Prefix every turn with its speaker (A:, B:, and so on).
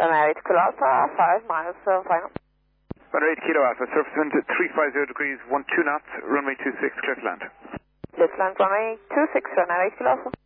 A: Runway 8 Kilo Alpha, 5 miles, final.
B: Runway 8 Kilo Alpha, surface wind at 350 degrees, 12 knots, runway 26, clear to land.
A: Let's land runway 26, runway 8 Kilo Alpha.